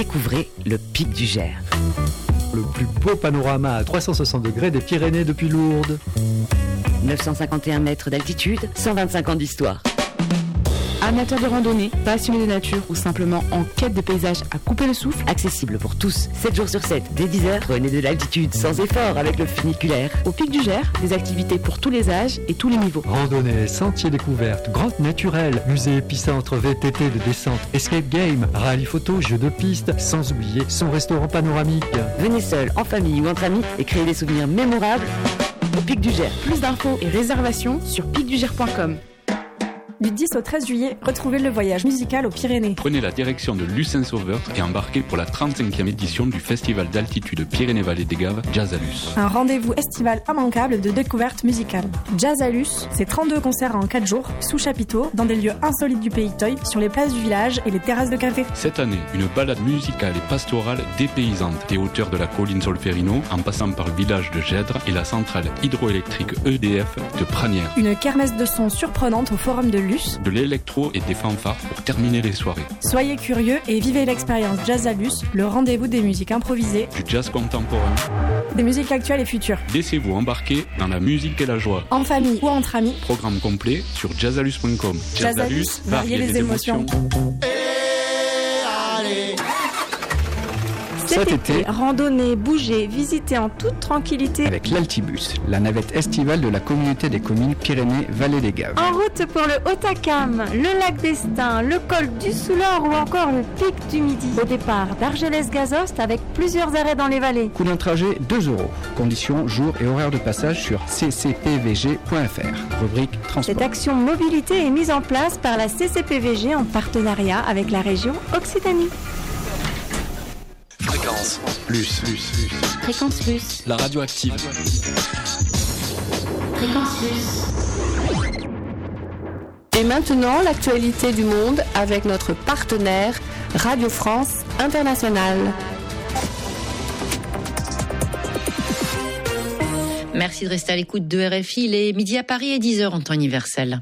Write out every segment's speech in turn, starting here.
découvrez le Pic du Gers. Le plus beau panorama à 360 degrés des Pyrénées depuis Lourdes. 951 mètres d'altitude, 125 ans d'histoire. Amateurs de randonnée, passionnés de nature ou simplement en quête de paysages à couper le souffle, Accessible pour tous, 7 jours sur 7, dès 10h, prenez de l'altitude sans effort avec le funiculaire. au Pic du Gers, des activités pour tous les âges et tous les niveaux. Randonnée, sentiers découvertes, grottes naturelles, musée épicentre, VTT de descente, escape game, rallye photo, jeux de piste, sans oublier son restaurant panoramique. Venez seul, en famille ou entre amis et créez des souvenirs mémorables au Pic du Gers. Plus d'infos et réservations sur picdugers.com. Du 10 au 13 juillet, retrouvez le voyage musical aux Pyrénées. Prenez la direction de Lucin Sauveur et embarquez pour la 35e édition du festival d'altitude Pyrénées-Vallée des Gaves, Jazzalus. Un rendez-vous estival immanquable de découverte musicale. Jazzalus, c'est 32 concerts en 4 jours, sous chapiteau, dans des lieux insolites du Pays Toy, sur les places du village et les terrasses de café. Cette année, une balade musicale et pastorale dépaysante des hauteurs de la colline Solferino, en passant par le village de Gèdre et la centrale hydroélectrique EDF de Pranières. Une kermesse de sons surprenante au forum de Luce. De l'électro et des fanfares pour terminer les soirées. Soyez curieux et vivez l'expérience Jazzalus, le rendez-vous des musiques improvisées, Du jazz contemporain. des musiques actuelles et futures. Laissez-vous embarquer dans la musique et la joie. En famille ou entre amis, Programme complet sur jazzalus.com. Jazzalus, variez les émotions. Cet été, randonnez, bougez, visitez en toute tranquillité. Avec l'Altibus, la navette estivale de la communauté des communes Pyrénées-Vallée des Gaves. En route pour le Haut-Acam, le lac d'Estaing, le col du Soulard ou encore le pic du Midi. Au départ d'Argelès-Gazost avec plusieurs arrêts dans les vallées. Coût d'un trajet 2 €. Conditions, jours et horaires de passage sur ccpvg.fr. Rubrique transport. Cette action mobilité est mise en place par la CCPVG en partenariat avec la région Occitanie. Fréquence plus. Fréquence Plus. La radio active. Fréquence Plus. Et maintenant, l'actualité du monde avec notre partenaire Radio France Internationale. Merci de rester à l'écoute de RFI. Il est midi à Paris et 10h en temps universel.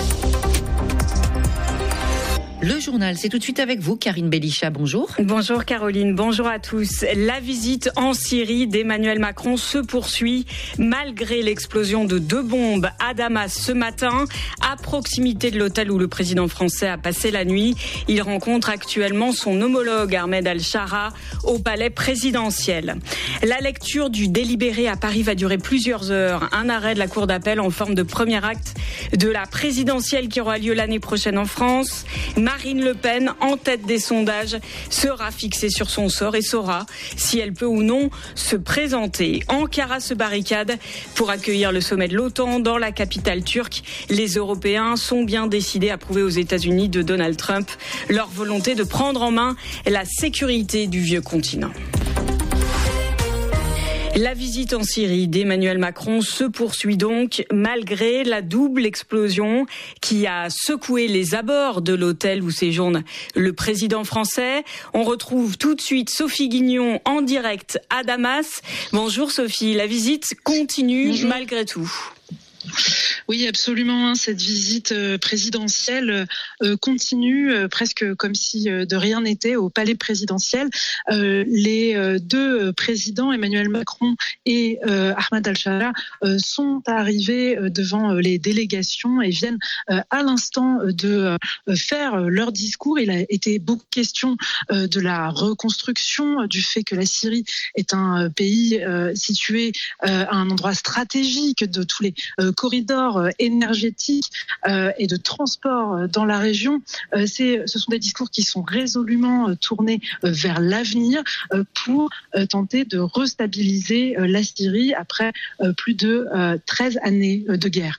Le journal, c'est tout de suite avec vous, Karine Belichat, bonjour. Bonjour Caroline, bonjour à tous. La visite en Syrie d'Emmanuel Macron se poursuit malgré l'explosion de 2 bombes à Damas ce matin, à proximité de l'hôtel où le président français a passé la nuit. Il rencontre actuellement son homologue Ahmed Al-Shara au palais présidentiel. La lecture du délibéré à Paris va durer plusieurs heures. Un arrêt de la cour d'appel en forme de premier acte de la présidentielle qui aura lieu l'année prochaine en France. Marine Le Pen, en tête des sondages, sera fixée sur son sort et saura si elle peut ou non se présenter. Ankara se barricade pour accueillir le sommet de l'OTAN dans la capitale turque. Les Européens sont bien décidés à prouver aux États-Unis de Donald Trump leur volonté de prendre en main la sécurité du vieux continent. La visite en Syrie d'Emmanuel Macron se poursuit donc malgré la double explosion qui a secoué les abords de l'hôtel où séjourne le président français. On retrouve tout de suite Sophie Guignon en direct à Damas. Bonjour Sophie, la visite continue malgré tout. Oui, absolument. Cette visite présidentielle continue presque comme si de rien n'était au palais présidentiel. Les 2 présidents, Emmanuel Macron et Ahmed Al-Shara, sont arrivés devant les délégations et viennent à l'instant de faire leur discours. Il a été beaucoup question de la reconstruction, du fait que la Syrie est un pays situé à un endroit stratégique, de tous les corridors énergétiques et de transport dans la région. Ce sont des discours qui sont résolument tournés vers l'avenir pour tenter de restabiliser la Syrie après plus de 13 années de guerre.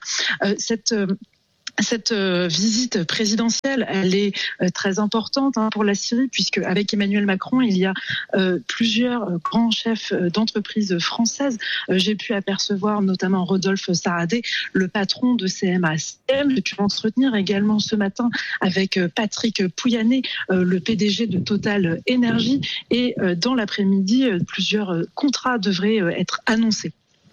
Cette visite présidentielle, elle est très importante pour la Syrie, puisque avec Emmanuel Macron, il y a plusieurs grands chefs d'entreprises françaises. J'ai pu apercevoir notamment Rodolphe Saradé, le patron de CMA-CGM. J'ai pu m'entretenir également ce matin avec Patrick Pouyanné, le PDG de Total Énergie. Et dans l'après-midi, plusieurs contrats devraient être annoncés.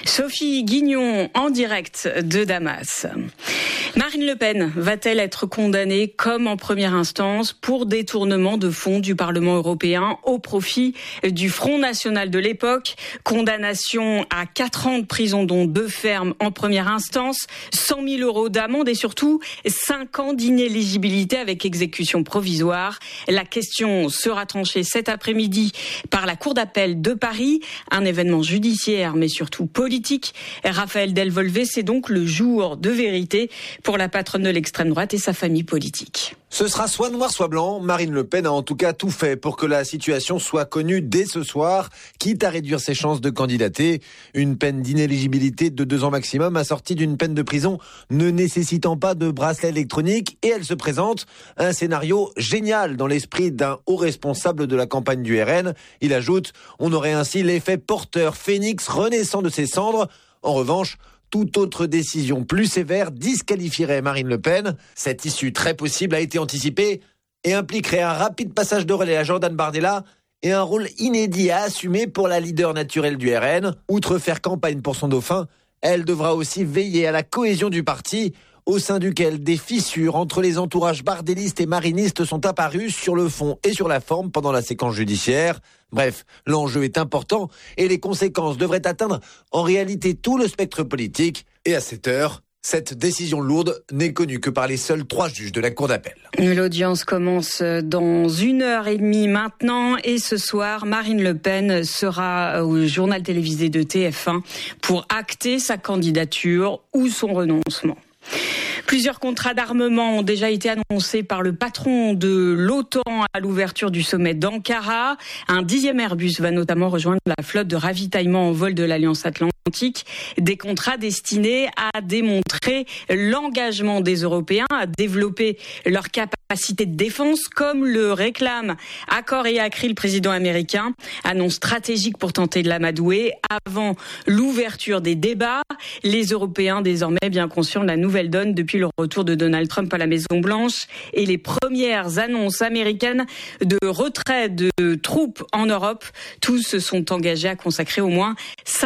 Sophie Guignon en direct de Damas. Marine Le Pen va-t-elle être condamnée comme en première instance pour détournement de fonds du Parlement européen au profit du Front National de l'époque? Condamnation à 4 ans de prison dont 2 fermes en première instance, 100 000 euros d'amende et surtout 5 ans d'inéligibilité avec exécution provisoire. La question sera tranchée cet après-midi par la Cour d'appel de Paris, un événement judiciaire mais surtout politique. Raphaël Delvolvé, c'est donc le jour de vérité pour la patronne de l'extrême droite et sa famille politique. Ce sera soit noir soit blanc. Marine Le Pen a en tout cas tout fait pour que la situation soit connue dès ce soir, quitte à réduire ses chances de candidater. Une peine d'inéligibilité de 2 ans maximum assortie d'une peine de prison ne nécessitant pas de bracelet électronique, et elle se présente un scénario génial dans l'esprit d'un haut responsable de la campagne du RN. Il ajoute, on aurait ainsi l'effet porteur phénix renaissant de ses cendres. En revanche, toute autre décision plus sévère disqualifierait Marine Le Pen. Cette issue très possible a été anticipée et impliquerait un rapide passage de relais à Jordan Bardella et un rôle inédit à assumer pour la leader naturelle du RN. Outre faire campagne pour son dauphin, elle devra aussi veiller à la cohésion du parti, au sein duquel des fissures entre les entourages bardélistes et marinistes sont apparues sur le fond et sur la forme pendant la séquence judiciaire. Bref, l'enjeu est important et les conséquences devraient atteindre en réalité tout le spectre politique. Et à cette heure, cette décision lourde n'est connue que par les seuls 3 juges de la Cour d'appel. L'audience commence dans 1h30 maintenant et ce soir, Marine Le Pen sera au journal télévisé de TF1 pour acter sa candidature ou son renoncement. Plusieurs contrats d'armement ont déjà été annoncés par le patron de l'OTAN à l'ouverture du sommet d'Ankara. Un 10e Airbus va notamment rejoindre la flotte de ravitaillement en vol de l'Alliance Atlantique. Des contrats destinés à démontrer l'engagement des Européens à développer leur capacité de défense, comme le réclame à corps et à cri le président américain. Annonce stratégique pour tenter de l'amadouer avant l'ouverture des débats. Les Européens désormais bien conscients de la nouvelle donne depuis le retour de Donald Trump à la Maison-Blanche et les premières annonces américaines de retrait de troupes en Europe. Tous se sont engagés à consacrer au moins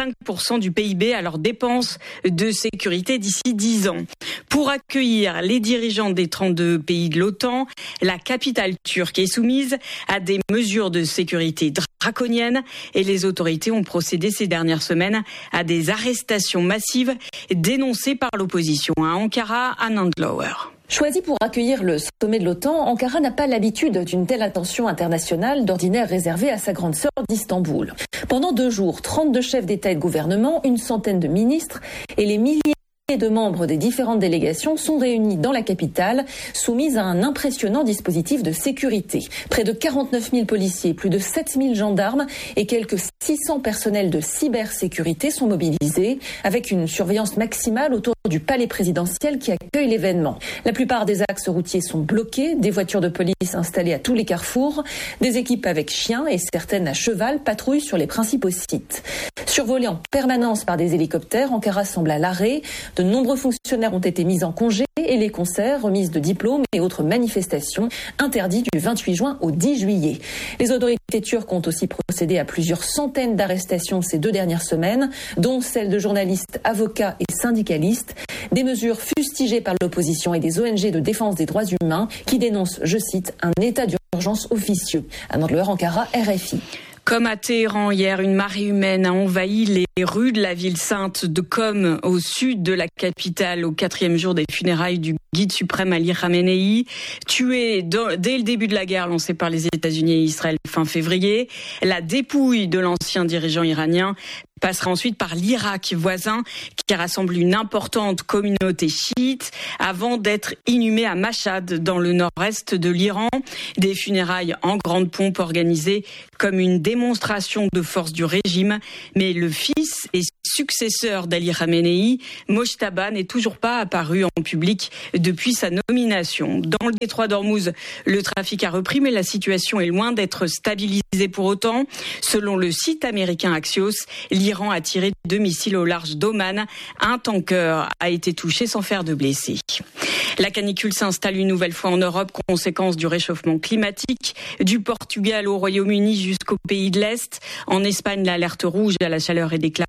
5% du PIB à leurs dépenses de sécurité d'ici 10 ans. Pour accueillir les dirigeants des 32 pays de l'OTAN, la capitale turque est soumise à des mesures de sécurité draconiennes et les autorités ont procédé ces dernières semaines à des arrestations massives dénoncées par l'opposition. À Ankara, Anand Lower. Choisi pour accueillir le sommet de l'OTAN, Ankara n'a pas l'habitude d'une telle attention internationale, d'ordinaire réservée à sa grande sœur d'Istanbul. Pendant 2 jours, 32 chefs d'État et de gouvernement, une centaine de ministres et les milliers de membres des différentes délégations sont réunis dans la capitale, soumises à un impressionnant dispositif de sécurité. Près de 49 000 policiers, plus de 7 000 gendarmes et quelques 600 personnels de cybersécurité sont mobilisés, avec une surveillance maximale autour du palais présidentiel qui accueille l'événement. La plupart des axes routiers sont bloqués, des voitures de police installées à tous les carrefours, des équipes avec chiens et certaines à cheval patrouillent sur les principaux sites. Survolés en permanence par des hélicoptères, Ankara semble à l'arrêt. De nombreux fonctionnaires ont été mis en congé et les concerts, remises de diplômes et autres manifestations interdits du 28 juin au 10 juillet. Les autorités turques ont aussi procédé à plusieurs centaines d'arrestations ces 2 dernières semaines, dont celles de journalistes, avocats et syndicalistes. Des mesures fustigées par l'opposition et des ONG de défense des droits humains qui dénoncent, je cite, un état d'urgence officieux. Anand Lower, Ankara, RFI. Comme à Téhéran hier, une marée humaine a envahi les rues de la ville sainte de Qom, au sud de la capitale, au 4e jour des funérailles du guide suprême Ali Khamenei, tué dès le début de la guerre lancée par les États-Unis et Israël fin février. La dépouille de l'ancien dirigeant iranien passera ensuite par l'Irak voisin qui rassemble une importante communauté chiite avant d'être inhumé à Mashhad dans le nord-est de l'Iran. Des funérailles en grande pompe organisées comme une démonstration de force du régime. Mais le fils et successeur d'Ali Khamenei, Mojtaba, n'est toujours pas apparu en public depuis sa nomination. Dans le détroit d'Ormuz, le trafic a repris, mais la situation est loin d'être stabilisée pour autant. Selon le site américain Axios, l'Iran a tiré 2 missiles au large d'Oman. Un tanker a été touché sans faire de blessés. La canicule s'installe une nouvelle fois en Europe, conséquence du réchauffement climatique, du Portugal au Royaume-Uni jusqu'aux pays de l'Est. En Espagne, l'alerte rouge à la chaleur est déclarée dans plusieurs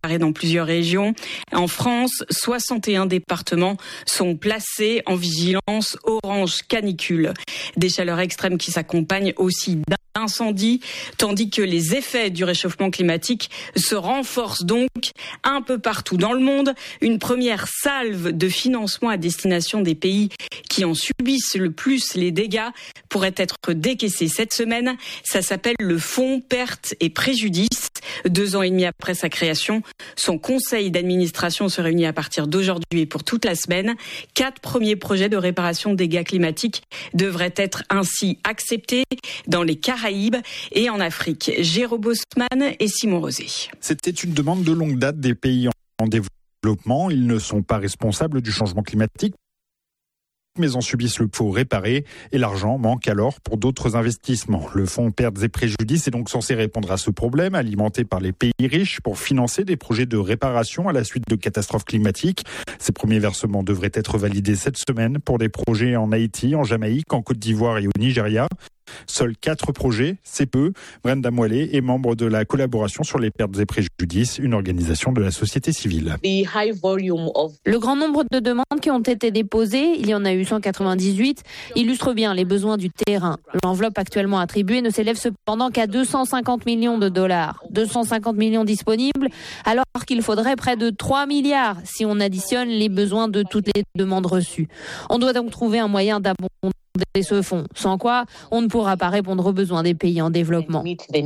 plusieurs régions. En France, 61 départements sont placés en vigilance orange canicule. Des chaleurs extrêmes qui s'accompagnent aussi d'incendies, tandis que les effets du réchauffement climatique se renforcent donc un peu partout dans le monde. Une première salve de financement à destination des pays qui en subissent le plus les dégâts pourrait être décaissée cette semaine. Ça s'appelle le Fonds Pertes et Préjudices. 2 ans et demi après sa création, son conseil d'administration se réunit à partir d'aujourd'hui et pour toute la semaine. 4 premiers projets de réparation de dégâts climatiques devraient être ainsi acceptés dans les Caraïbes et en Afrique. Jérôme Bosman et Simon Rosé. C'était une demande de longue date des pays en développement. Ils ne sont pas responsables du changement climatique, mais en subissent le faut réparer et l'argent manque alors pour d'autres investissements. Le fonds Pertes et Préjudices est donc censé répondre à ce problème, alimenté par les pays riches pour financer des projets de réparation à la suite de catastrophes climatiques. Ces premiers versements devraient être validés cette semaine pour des projets en Haïti, en Jamaïque, en Côte d'Ivoire et au Nigeria. Seuls 4 projets, c'est peu. Brenda Moillet est membre de la collaboration sur les pertes et préjudices, une organisation de la société civile. Le grand nombre de demandes qui ont été déposées, il y en a eu 198, illustre bien les besoins du terrain. L'enveloppe actuellement attribuée ne s'élève cependant qu'à 250 millions de dollars. 250 millions disponibles, alors qu'il faudrait près de 3 milliards si on additionne les besoins de toutes les demandes reçues. On doit donc trouver un moyen d'abonder ce fonds, sans quoi on ne pourra pas répondre aux besoins des pays en développement.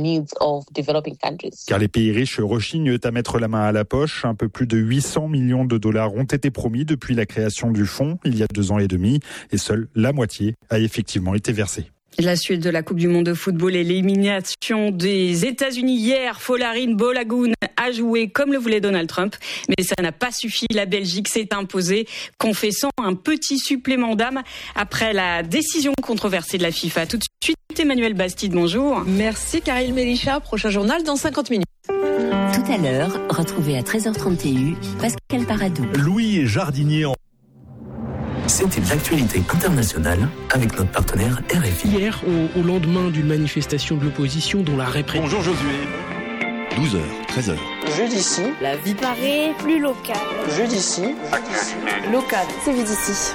Car les pays riches rechignent à mettre la main à la poche. Un peu plus de 800 millions de dollars ont été promis depuis la création du fonds, il y a 2 ans et demi, et seule la moitié a effectivement été versée. La suite de la Coupe du Monde de football et l'élimination des États-Unis hier, Folarin Balogun a joué comme le voulait Donald Trump, mais ça n'a pas suffi. La Belgique s'est imposée, confessant un petit supplément d'âme après la décision controversée de la FIFA. Tout de suite, Emmanuel Bastide, bonjour. Merci Karine Mélicha, prochain journal dans 50 minutes. Tout à l'heure, retrouvez à 13h30 TU Pascal Paradou. Louis Jardinier. C'était l'actualité internationale avec notre partenaire RFI. Hier, au lendemain d'une manifestation de l'opposition dont la répression... Bonjour Josué. 12h, 13h. Jeu d'ici. La vie paraît plus locale. Jeu d'ici. Local. C'est vie d'ici.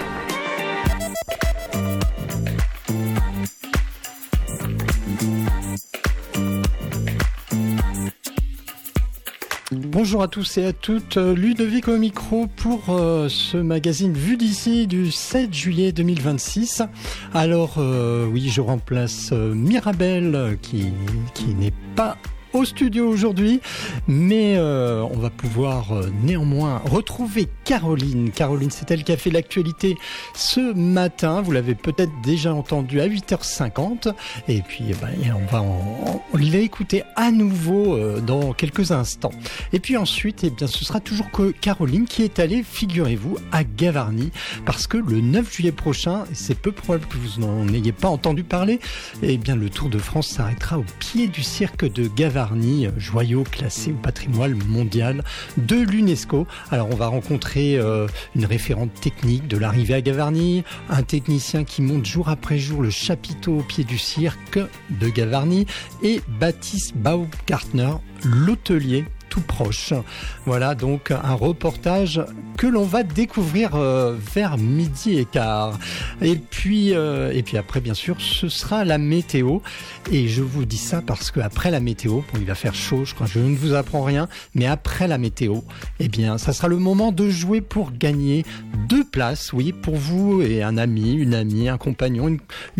Bonjour à tous et à toutes, Ludovic au micro pour ce magazine Vue d'ici du 7 juillet 2026. Alors oui, je remplace Mirabelle qui n'est pas au studio aujourd'hui, mais on va pouvoir néanmoins retrouver Caroline. Caroline, c'est elle qui a fait l'actualité ce matin. Vous l'avez peut-être déjà entendu à 8h50. Et puis, on va l'écouter à nouveau dans quelques instants. Et puis ensuite, ce sera toujours que Caroline qui est allée, figurez-vous, à Gavarnie. Parce que le 9 juillet prochain, et c'est peu probable que vous n'en ayez pas entendu parler, le Tour de France s'arrêtera au pied du cirque de Gavarnie. Joyau classé au patrimoine mondial de l'UNESCO. Alors on va rencontrer une référente technique de l'arrivée à Gavarnie, un technicien qui monte jour après jour le chapiteau au pied du cirque de Gavarnie et Baptiste Baumgartner, l'hôtelier tout proche. Voilà donc un reportage que l'on va découvrir vers 12h15. Et puis après, bien sûr, ce sera la météo. Et je vous dis ça parce qu'après la météo, il va faire chaud, je crois, je ne vous apprends rien, mais après la météo, ça sera le moment de jouer pour gagner 2 places, oui, pour vous et un ami, une amie, un compagnon,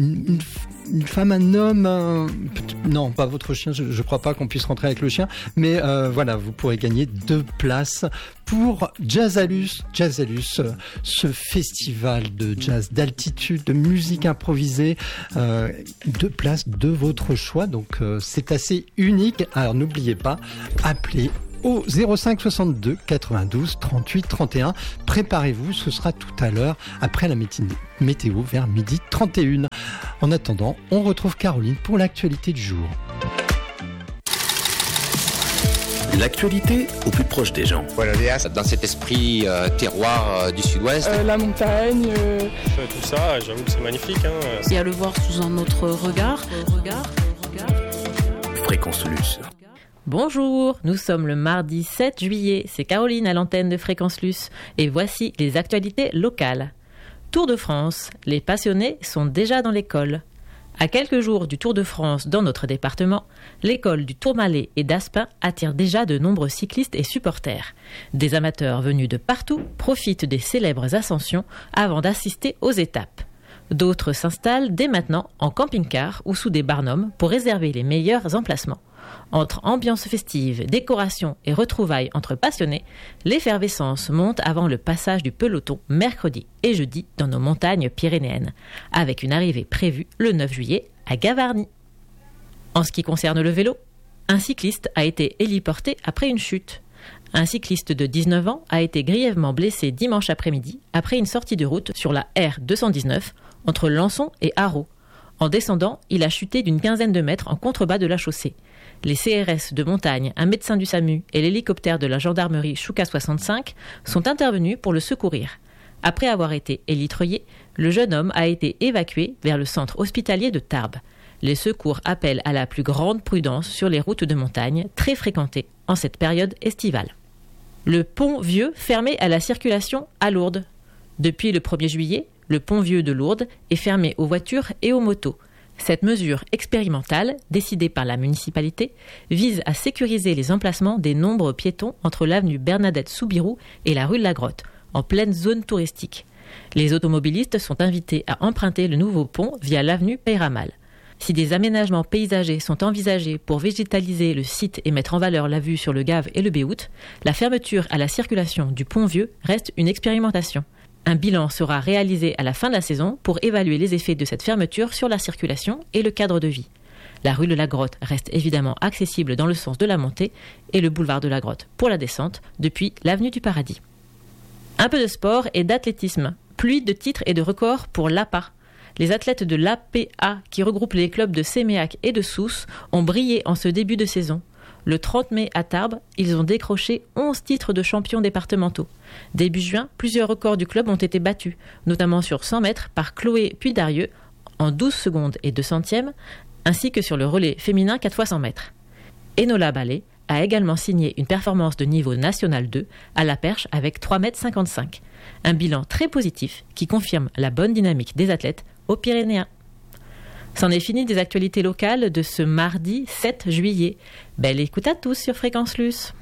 une femme, un homme, non, pas votre chien, je ne crois pas qu'on puisse rentrer avec le chien, mais voilà, vous pourrez gagner 2 places pour Jazzalus, ce festival de jazz, d'altitude, de musique improvisée, 2 places de votre choix, donc c'est assez unique. Alors n'oubliez pas, appelez au 05 62 92 38 31. Préparez-vous, ce sera tout à l'heure après la météo vers 12h31. En attendant, on retrouve Caroline pour l'actualité du jour. L'actualité au plus proche des gens. Voilà, dans cet esprit terroir du sud-ouest. La montagne. Tout ça, j'avoue que c'est magnifique. Et à le voir sous un autre regard. Fréquence Luce. Bonjour, nous sommes le mardi 7 juillet, c'est Caroline à l'antenne de Fréquence Luce et voici les actualités locales. Tour de France, les passionnés sont déjà dans l'école. À quelques jours du Tour de France dans notre département, l'école du Tourmalet et d'Aspin attire déjà de nombreux cyclistes et supporters. Des amateurs venus de partout profitent des célèbres ascensions avant d'assister aux étapes. D'autres s'installent dès maintenant en camping-car ou sous des barnums pour réserver les meilleurs emplacements. Entre ambiance festive, décoration et retrouvailles entre passionnés, l'effervescence monte avant le passage du peloton mercredi et jeudi dans nos montagnes pyrénéennes, avec une arrivée prévue le 9 juillet à Gavarnie. En ce qui concerne le vélo, un cycliste a été héliporté après une chute. Un cycliste de 19 ans a été grièvement blessé dimanche après-midi après une sortie de route sur la R219 entre Lançon et Haro. En descendant, il a chuté d'une quinzaine de mètres en contrebas de la chaussée. Les CRS de montagne, un médecin du SAMU et l'hélicoptère de la gendarmerie Chouka 65 sont intervenus pour le secourir. Après avoir été élitreillé, le jeune homme a été évacué vers le centre hospitalier de Tarbes. Les secours appellent à la plus grande prudence sur les routes de montagne, très fréquentées en cette période estivale. Le pont Vieux fermé à la circulation à Lourdes. Depuis le 1er juillet, le pont Vieux de Lourdes est fermé aux voitures et aux motos. Cette mesure expérimentale, décidée par la municipalité, vise à sécuriser les emplacements des nombreux piétons entre l'avenue Bernadette-Soubirous et la rue de la Grotte, en pleine zone touristique. Les automobilistes sont invités à emprunter le nouveau pont via l'avenue Peyramal. Si des aménagements paysagers sont envisagés pour végétaliser le site et mettre en valeur la vue sur le Gave et le Béhout, la fermeture à la circulation du pont Vieux reste une expérimentation. Un bilan sera réalisé à la fin de la saison pour évaluer les effets de cette fermeture sur la circulation et le cadre de vie. La rue de la Grotte reste évidemment accessible dans le sens de la montée et le boulevard de la Grotte pour la descente depuis l'avenue du Paradis. Un peu de sport et d'athlétisme. Pluie de titres et de records pour l'APA. Les athlètes de l'APA, qui regroupent les clubs de Séméac et de Sousse, ont brillé en ce début de saison. Le 30 mai à Tarbes, ils ont décroché 11 titres de champions départementaux. Début juin, plusieurs records du club ont été battus, notamment sur 100 mètres par Chloé Puydarieux en 12 secondes et 2 centièmes, ainsi que sur le relais féminin 4x100 mètres. Enola Ballet a également signé une performance de niveau national 2 à la perche avec 3,55 m. Un bilan très positif qui confirme la bonne dynamique des athlètes aux Pyrénéens. C'en est fini des actualités locales de ce mardi 7 juillet. Belle écoute à tous sur Fréquence Luce.